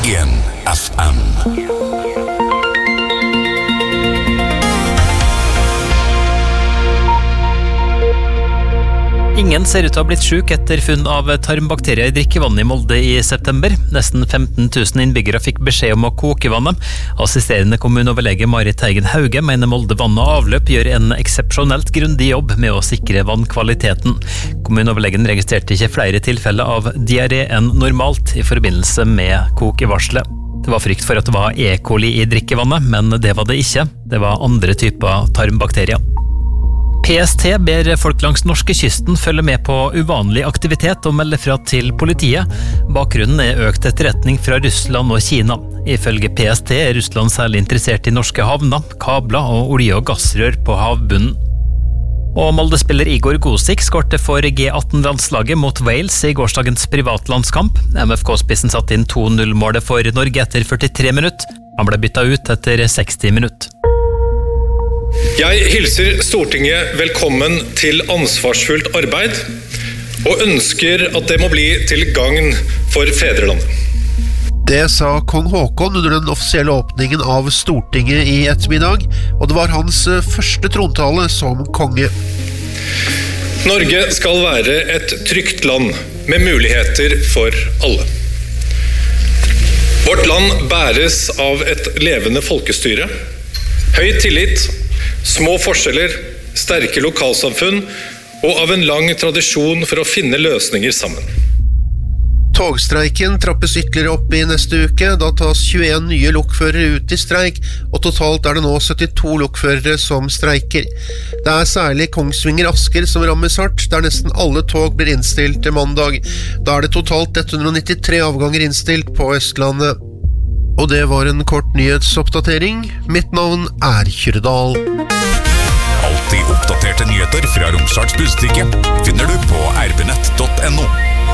1 FM. Ingen ser ut til å ha blitt syk etter funn av tarmbakterier i drikkevannet i Molde i september. Nesten 15 000 innbyggere fikk beskjed om å koke vannet. Assisterende kommuneoverlege Marit Teigen Hauge mener Molde vann og avløp gjør en eksepsjonelt grundig jobb med å sikre vannkvaliteten. Kommuneoverlegen registrerte ikke flere tilfeller av diaré enn normalt i forbindelse med kokevarselet. Det var frykt for at det var E. coli i drikkevannet, men det var det ikke. Det var andre typer tarmbakterier. PST ber folk langs norskekysten følge med på uvanlig aktivitet og melde fra til politiet. Bakgrunnen er økt etterretning fra Russland og Kina. Ifølge PST er Russland særlig interessert i norske havner, kabler og olje- og gassrør på havbunnen. Og Molde-spiller Igor Gosik skårte for G18-landslaget mot Wales i gårsdagens privatlandskamp. MFK-spissen satte inn 2-0-målet for Norge etter 43 minutter. Han ble byttet ut etter 60 minutter. Jeg hilser Stortinget velkommen til ansvarsfullt arbeid, og ønsker at det må bli til gagn for fedrelandet. Det sa kong Håkon under den offisielle åpningen av Stortinget i ettermiddag, og det var hans første trontale som konge. Norge skal være et trygt land med muligheter for alle. Vårt land bæres av et levende folkestyre, høy tillit, små forskjeller, sterke lokalsamfunn og av en lang tradisjon for å finne løsninger sammen. Togstreiken trappes ytterligere opp i neste uke. Da tas 21 nye lokførere ut i streik, og totalt er det nå 72 lokførere som streiker. Det er særlig Kongsvinger-Asker som rammes hardt, der nesten alle tog blir innstilt til mandag. Da er det totalt 193 avganger innstilt på Østlandet. Og det var en kort nyhetsoppdatering. Mitt navn er Kyrdal. Alltid oppdaterte nyheter fra Romsdals Budstikke finner du på rbnett.no.